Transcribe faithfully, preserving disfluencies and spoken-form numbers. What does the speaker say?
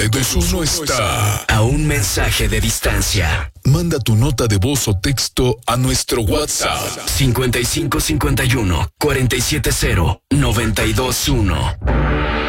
Edesuno está a un mensaje de distancia. Manda tu nota de voz o texto a nuestro WhatsApp cincuenta y cinco cincuenta y uno cuarenta y siete cero noventa y dos uno.